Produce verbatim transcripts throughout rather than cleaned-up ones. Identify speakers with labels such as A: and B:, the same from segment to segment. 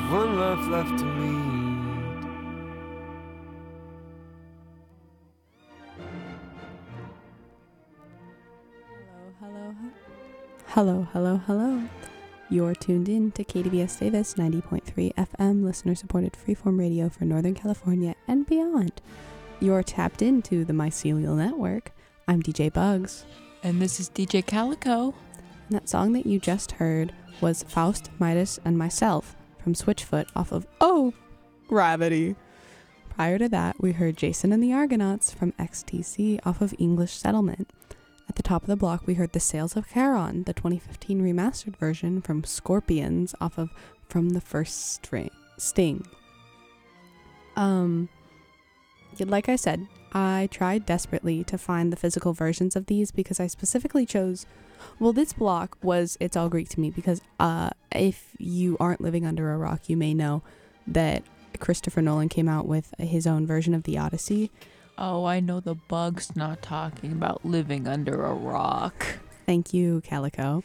A: one life left to lead.
B: Hello, hello, hello, hello. You're tuned in to K D V S Davis ninety point three F M, listener-supported freeform radio for Northern California and beyond. You're tapped into the Mycelial Network. I'm D J Bugs.
C: And this is D J Calico.
B: And that song that you just heard was Faust, Midas, and Myself from Switchfoot off of Oh, Gravity. Prior to that, we heard Jason and the Argonauts from X T C off of English Settlement. At the top of the block, we heard The Sails of Charon, the twenty fifteen remastered version from Scorpions off of From the First String, Sting. Um, like I said, I tried desperately to find the physical versions of these because I specifically chose, well, this block was It's All Greek to me because uh, if you aren't living under a rock, you may know that Christopher Nolan came out with his own version of the Odyssey.
C: Oh, I know the Bug's not talking about living under a rock.
B: Thank you, Calico.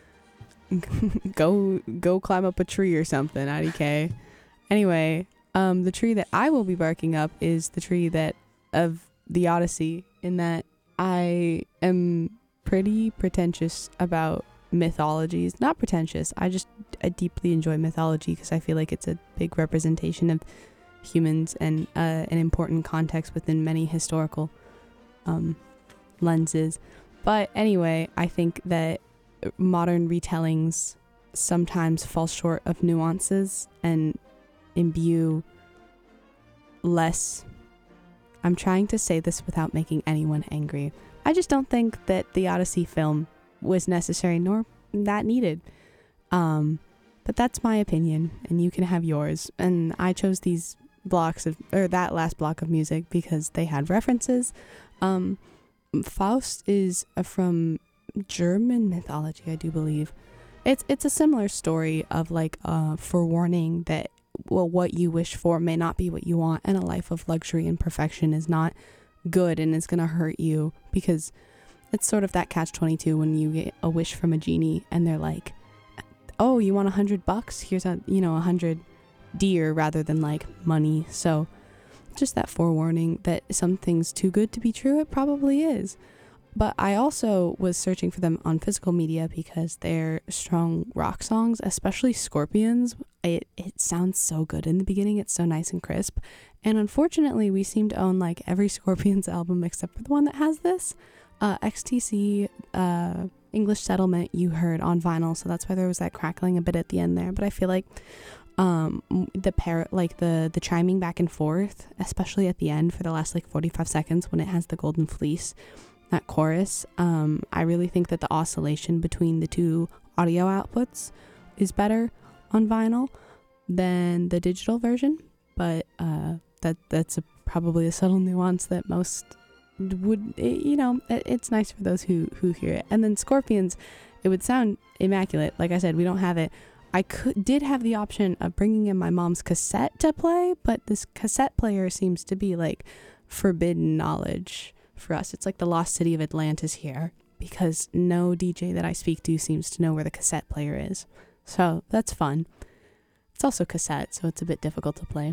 B: go go climb up a tree or something, I D K. Anyway, um, the tree that I will be barking up is the tree that of the Odyssey, in that I am pretty pretentious about mythologies. Not pretentious, I just I deeply enjoy mythology because I feel like it's a big representation of humans and uh, an important context within many historical um, lenses. But anyway, I think that modern retellings sometimes fall short of nuances and imbue less. I'm trying to say this without making anyone angry. I just don't think that the Odyssey film was necessary nor that needed. Um, but that's my opinion, and you can have yours. And I chose these blocks of, or that last block of music because they had references. Um, Faust is uh, from German mythology, I do believe. It's it's a similar story of like uh forewarning that well what you wish for may not be what you want, and a life of luxury and perfection is not good and is gonna hurt you, because it's sort of that catch twenty-two when you get a wish from a genie and they're like, oh, you want a hundred bucks? Here's a you know a hundred deer rather than like money. So just that forewarning that something's too good to be true, it probably is. But I also was searching for them on physical media because they're strong rock songs, especially Scorpions. It it sounds so good in the beginning. It's so nice and crisp. And unfortunately, we seem to own like every Scorpions album except for the one that has this. Uh, X T C uh, English Settlement you heard on vinyl, so that's why there was that crackling a bit at the end there. But I feel like um the par like the the chiming back and forth, especially at the end for the last like forty-five seconds when it has the golden fleece, that chorus, um I really think that the oscillation between the two audio outputs is better on vinyl than the digital version. But uh that that's a, probably a subtle nuance that most would, you know, it, it's nice for those who who hear it. And then Scorpions, it would sound immaculate. Like I said, we don't have it. I could did have the option of bringing in my mom's cassette to play, but this cassette player seems to be like forbidden knowledge for us. It's like the lost city of Atlantis here, because no D J that I speak to seems to know where the cassette player is. So that's fun. It's also cassette, so it's a bit difficult to play.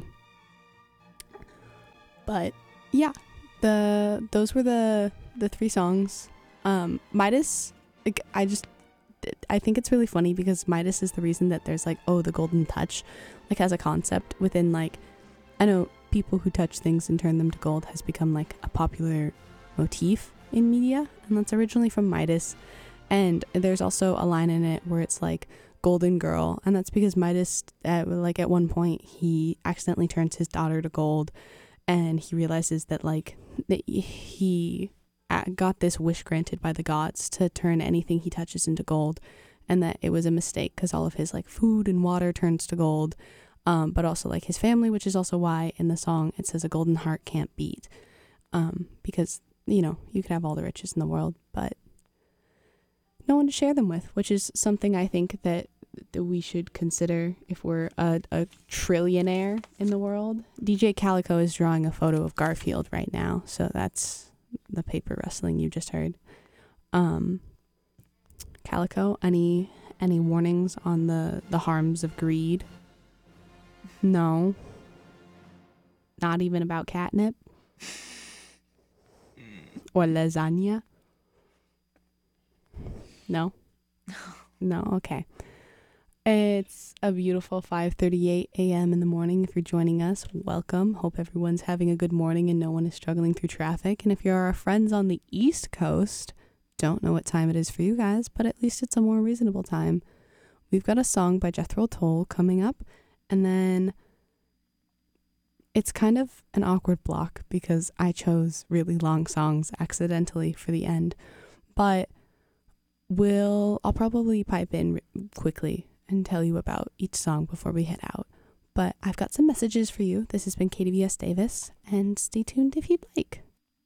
B: But yeah, the those were the the three songs. Um, Midas, like, I just I think it's really funny because Midas is the reason that there's like, oh, the golden touch, like as a concept within, like, I know people who touch things and turn them to gold has become like a popular motif in media, and that's originally from Midas. And there's also a line in it where it's like golden girl, and that's because Midas at, like at one point he accidentally turns his daughter to gold, and he realizes that like that he got this wish granted by the gods to turn anything he touches into gold, and that it was a mistake because all of his like food and water turns to gold, um, but also like his family, which is also why in the song it says a golden heart can't beat, um, because, you know, you could have all the riches in the world, but no one to share them with, which is something I think that, that we should consider if we're a, a trillionaire in the world. D J Calico is drawing a photo of Garfield right now, so that's the paper rustling you just heard. Um, Calico, any any warnings on the, the harms of greed? No. Not even about catnip? Or lasagna? No? No, okay. It's a beautiful five thirty-eight a.m. in the morning. If you're joining us, welcome. Hope everyone's having a good morning and no one is struggling through traffic. And if you're our friends on the East Coast, don't know what time it is for you guys, but at least it's a more reasonable time. We've got a song by Jethro Tull coming up, and then it's kind of an awkward block because I chose really long songs accidentally for the end, but we'll I'll probably pipe in quickly and tell you about each song before we head out. But I've got some messages for you. This has been K D V S Davis, and stay tuned if you'd like.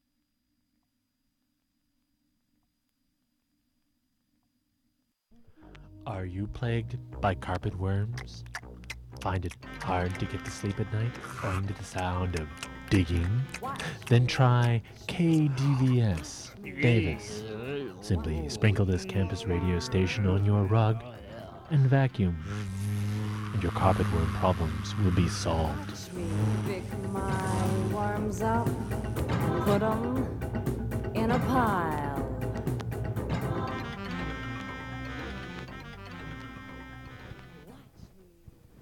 A: Are you plagued by carpet worms? Find it hard to get to sleep at night owing to the sound of digging? Then try K D V S Davis. Simply sprinkle this campus radio station on your rug and vacuum, and your carpet worm problems will be solved.
D: Pick my worms up, put 'em in a pile.